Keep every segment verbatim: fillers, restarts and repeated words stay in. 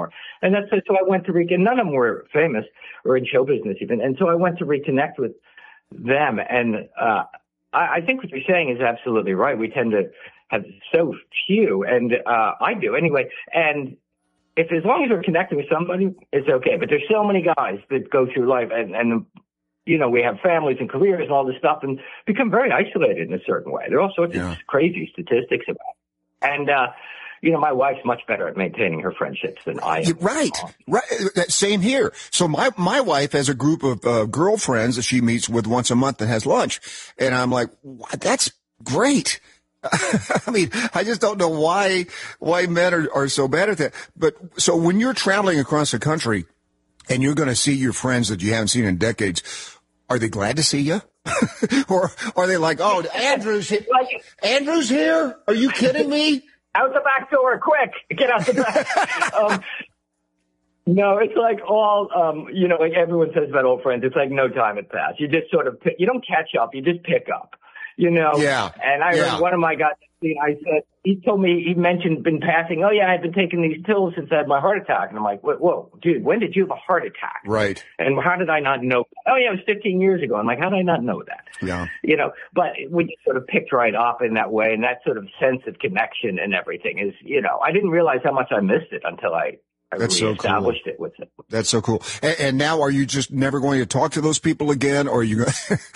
anymore. And that's so I went to reconnect. None of them were famous or in show business even. And so I went to reconnect with them. And uh, I, I think what you're saying is absolutely right. We tend to have so few, and uh, I do anyway. And if as long as we're connecting with somebody, it's okay. But there's so many guys that go through life and, and you know, we have families and careers and all this stuff and become very isolated in a certain way. There are all sorts yeah. of crazy statistics about it. And, uh, you know, my wife's much better at maintaining her friendships than I am. Right. Right. Same here. So my, my wife has a group of uh, girlfriends that she meets with once a month and has lunch. And I'm like, that's great. I mean, I just don't know why, why men are, are so bad at that. But so when you're traveling across the country and you're going to see your friends that you haven't seen in decades, are they glad to see you? Or are they like, oh, Andrew's here. Andrew's here? Are you kidding me? Out the back door, quick! Get out the back. um, no, it's like all, um, you know, like everyone says about old friends. It's like no time had passed. You just sort of, pick, you don't catch up. You just pick up, you know. Yeah. And I yeah. heard one of my guys. I said he told me he mentioned been passing. Oh yeah, I've been taking these pills since I had my heart attack. And I'm like, whoa, dude, when did you have a heart attack? Right. And how did I not know? Oh yeah, it was fifteen years ago. I'm like, how did I not know that? Yeah. You know, but we just sort of picked right up in that way, and that sort of sense of connection and everything is, you know, I didn't realize how much I missed it until I. I That's so cool. It with it. That's so cool. And, and now, are you just never going to talk to those people again, or are you going?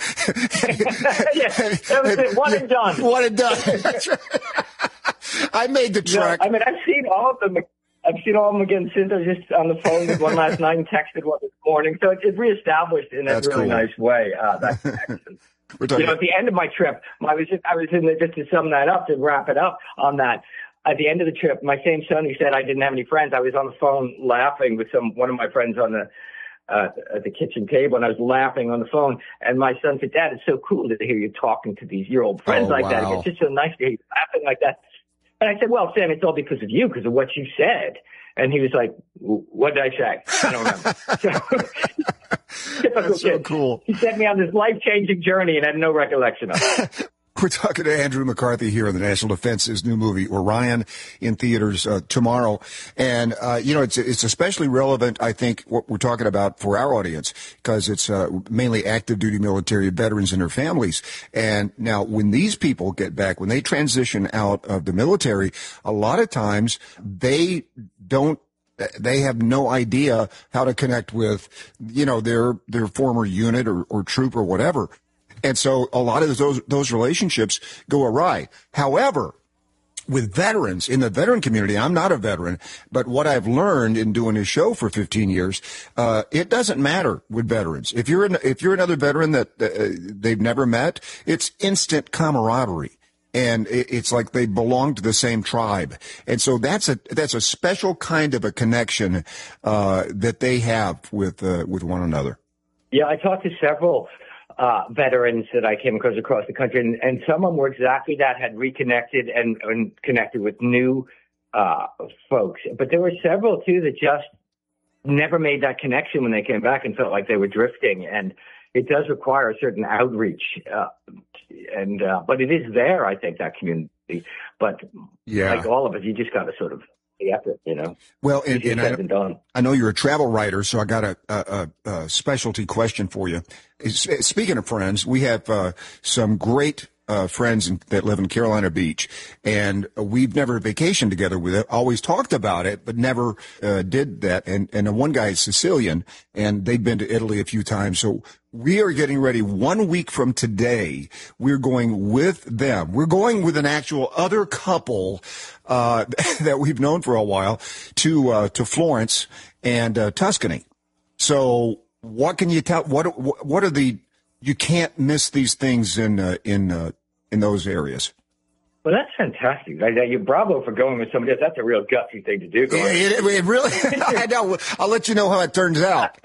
Yeah, that was it. One and done. One and done. That's right. I made the trek. No, I mean, I've seen all of them. I've seen all of them again since. I was just on the phone with one last night and texted one this morning. So it's, it's reestablished in a That's really cool. nice way. Uh, that connection. We're talking you know, at the end of my trip, I was just, I was in there just to sum that up, to wrap it up on that. At the end of the trip, my same son who said I didn't have any friends, I was on the phone laughing with some one of my friends on the uh, at the kitchen table, and I was laughing on the phone. And my son said, "Dad, it's so cool to hear you talking to these your old friends oh, like wow. that. It's just so nice to hear you laughing like that." And I said, "Well, Sam, it's all because of you, because of what you said." And he was like, "What did I say? I don't remember." So, typical That's so kid. cool. He sent me on this life-changing journey and had no recollection of it. We're talking to Andrew McCarthy here on the National Defense's new movie, Orion, in theaters uh, tomorrow. And, uh, you know, it's it's especially relevant, I think, what we're talking about for our audience, because it's uh, mainly active duty military veterans and their families. And now when these people get back, when they transition out of the military, a lot of times they don't they have no idea how to connect with, you know, their their former unit or, or troop or whatever. And so a lot of those those relationships go awry. However, with veterans in the veteran community, I'm not a veteran, but what I've learned in doing this show for fifteen years, uh, it doesn't matter with veterans. If you're an, if you're another veteran that uh, they've never met, it's instant camaraderie. And it's like they belong to the same tribe. And so that's a that's a special kind of a connection uh, that they have with uh, with one another. Yeah, I talked to several uh, veterans that I came across across the country, and, and some of them were exactly that, had reconnected and, and connected with new uh, folks. But there were several, too, that just never made that connection when they came back and felt like they were drifting. And it does require a certain outreach, uh, and uh, but it is there, I think, that community. But yeah. like all of us, you just got to sort of the effort, you know. Well, and, and I, done. I know you're a travel writer, so I got a, a, a specialty question for you. Speaking of friends, we have uh, some great uh, friends in, that live in Carolina Beach, and we've never vacationed together with it. Always talked about it, but never uh, did that. And and one guy is Sicilian, and they've been to Italy a few times. So we are getting ready. One week from today, we're going with them. We're going with an actual other couple uh, that we've known for a while to uh, to Florence and uh, Tuscany. So what can you tell? What what are the? You can't miss these things in uh, in uh, in those areas. Well, that's fantastic. I, I, bravo for going with somebody else. That's a real gutsy thing to do. It, it, it really. I know. I'll let you know how it turns out.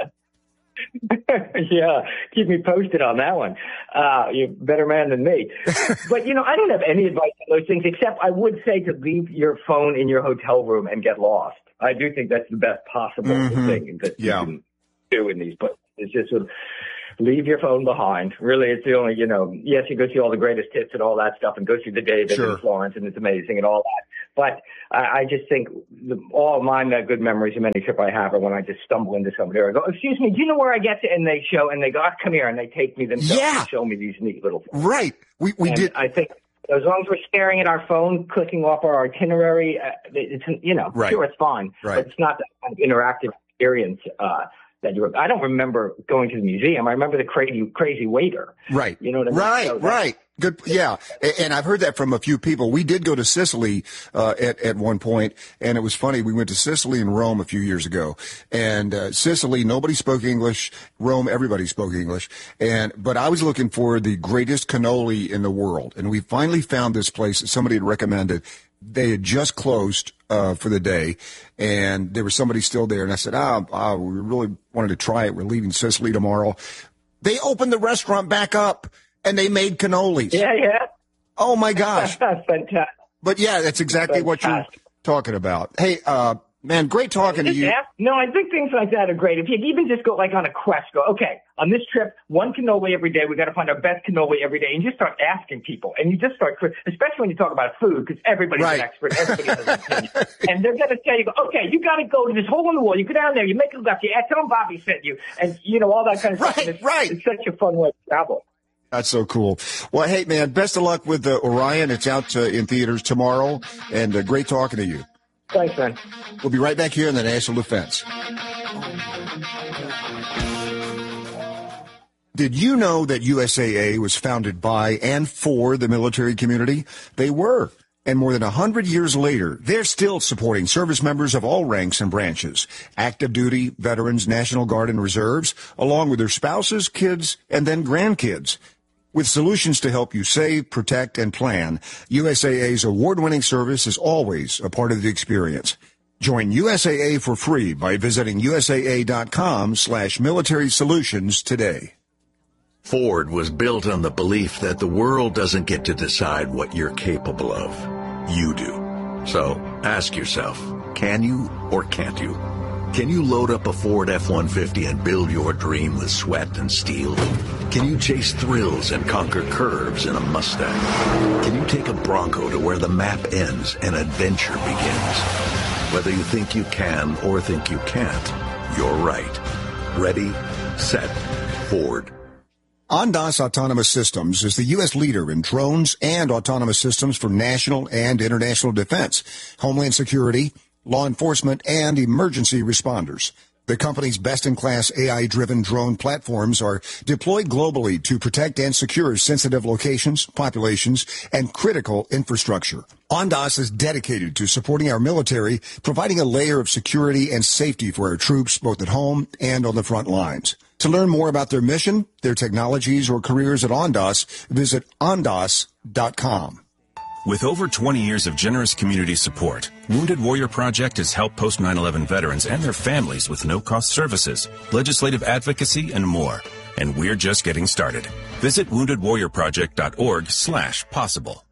Yeah, keep me posted on that one. Uh, you're a better man than me. But, you know, I don't have any advice on those things, except I would say to leave your phone in your hotel room and get lost. I do think that's the best possible mm-hmm. thing that yeah. you can do in these places. It's just sort of leave your phone behind. Really, it's the only, you know, yes, you go see all the greatest hits and all that stuff and go see the David sure. in Florence, and it's amazing and all that. But I, I just think the, all of my good memories of any trip I have are when I just stumble into somebody or I go, excuse me, do you know where I get to? And they show, and they go, oh, come here, and they take me themselves yeah. and show me these neat little things. Right. We we and did. I think as long as we're staring at our phone, clicking off our itinerary, uh, it's, you know, right. sure, it's fine. Right. But it's not that kind of interactive experience uh, that you. I don't remember going to the museum. I remember the crazy, crazy waiter. Right. You know what I mean? Right. So that, right. Good. Yeah. And I've heard that from a few people. We did go to Sicily, uh, at, at one point, and it was funny. We went to Sicily and Rome a few years ago, and, uh, Sicily, nobody spoke English. Rome, everybody spoke English. And, but I was looking for the greatest cannoli in the world. And we finally found this place that somebody had recommended. They had just closed, uh, for the day, and there was somebody still there. And I said, ah, oh, we really wanted to try it. We're leaving Sicily tomorrow. They opened the restaurant back up. And they made cannolis. Yeah, yeah. Oh, my gosh. Fantastic. But, yeah, that's exactly Fantastic. What you're talking about. Hey, uh, man, great talking just to you. Ask, no, I think things like that are great. If you even just go, like, on a quest, go, okay, on this trip, one cannoli every day. We got to find our best cannoli every day. And you just start asking people. And you just start, especially when you talk about food, because everybody's right. an expert. Everybody has an opinion. And they're going to tell you, okay, you got to go to this hole in the wall. You go down there, you make a left. You tell them Bobby sent you. And, you know, all that kind of right, stuff. It's, right. It's such a fun way to travel. That's so cool. Well, hey, man, best of luck with uh, Orion. It's out uh, in theaters tomorrow, and uh, great talking to you. Thanks, man. We'll be right back here in the National Defense. Did you know that U S A A was founded by and for the military community? They were. And more than a hundred years later, they're still supporting service members of all ranks and branches, active duty, veterans, National Guard, and reserves, along with their spouses, kids, and then grandkids. With solutions to help you save, protect, and plan, U S A A's award-winning service is always a part of the experience. Join U S A A for free by visiting usaa.com slash military solutions today. Ford was built on the belief that the world doesn't get to decide what you're capable of. You do. So ask yourself, can you or can't you? Can you load up a Ford F one fifty and build your dream with sweat and steel? Can you chase thrills and conquer curves in a Mustang? Can you take a Bronco to where the map ends and adventure begins? Whether you think you can or think you can't, you're right. Ready, set, Ford. Ondas Autonomous Systems is the U S leader in drones and autonomous systems for national and international defense, homeland security, law enforcement, and emergency responders. The company's best-in-class A I-driven drone platforms are deployed globally to protect and secure sensitive locations, populations, and critical infrastructure. Ondas is dedicated to supporting our military, providing a layer of security and safety for our troops, both at home and on the front lines. To learn more about their mission, their technologies, or careers at Ondas, visit ondas dot com. With over twenty years of generous community support, Wounded Warrior Project has helped post nine eleven veterans and their families with no-cost services, legislative advocacy, and more. And we're just getting started. Visit wounded warrior project dot org slash possible.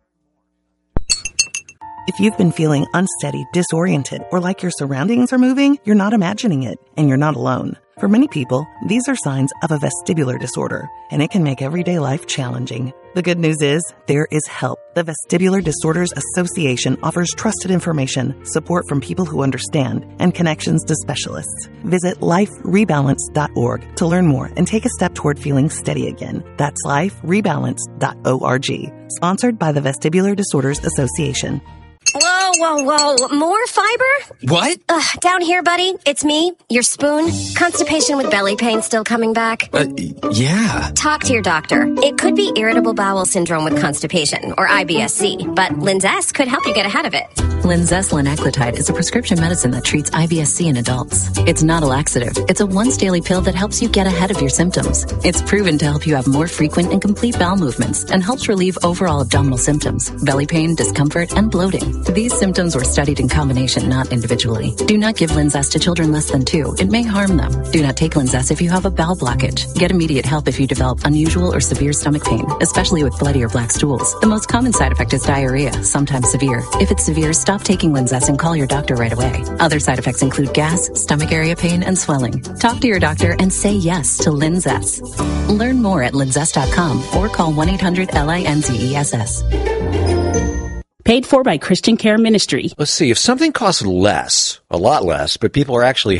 If you've been feeling unsteady, disoriented, or like your surroundings are moving, you're not imagining it, and you're not alone. For many people, these are signs of a vestibular disorder, and it can make everyday life challenging. The good news is, there is help. The Vestibular Disorders Association offers trusted information, support from people who understand, and connections to specialists. Visit life rebalance dot org to learn more and take a step toward feeling steady again. That's life rebalance dot org. Sponsored by the Vestibular Disorders Association. Whoa, whoa, whoa. More fiber? What? Ugh, down here, buddy. It's me, your spoon. Constipation with belly pain still coming back? Uh, yeah. Talk to your doctor. It could be irritable bowel syndrome with constipation, or I B S C, but Linzess could help you get ahead of it. Linzess linaclotide is a prescription medicine that treats I B S C in adults. It's not a laxative. It's a once-daily pill that helps you get ahead of your symptoms. It's proven to help you have more frequent and complete bowel movements and helps relieve overall abdominal symptoms, belly pain, discomfort, and bloating. These symptoms were studied in combination, not individually. Do not give Linzess to children less than two. It may harm them. Do not take Linzess if you have a bowel blockage. Get immediate help if you develop unusual or severe stomach pain, especially with bloody or black stools. The most common side effect is diarrhea, sometimes severe. If it's severe, stop taking Linzess and call your doctor right away. Other side effects include gas, stomach area pain, and swelling. Talk to your doctor and say yes to Linzess. Learn more at linzess dot com or call one eight hundred L I N Z E S S. Paid for by Christian Care Ministry. Let's see, if something costs less, a lot less, but people are actually